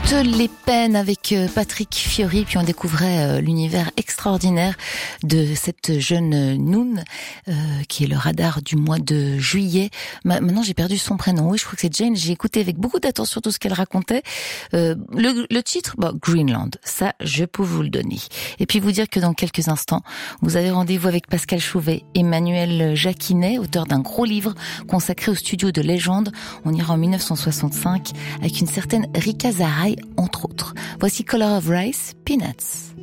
toutes les peines avec Patrick Fiori, puis on découvrait l'univers extraordinaire de cette jeune Noon, qui est le radar du mois de juillet. Maintenant j'ai perdu son prénom, oui je crois que c'est Jane, j'ai écouté avec beaucoup d'attention tout ce qu'elle racontait. Le titre, Greenland, ça je peux vous le donner. Et puis vous dire que dans quelques instants, vous avez rendez-vous avec Pascal Chauvet, Emmanuel Jacquinet, auteur d'un gros livre consacré au studio de légende. On ira en 1965 avec une certaine Rika Zahara, entre autres. Voici Color of Rice, Peanuts.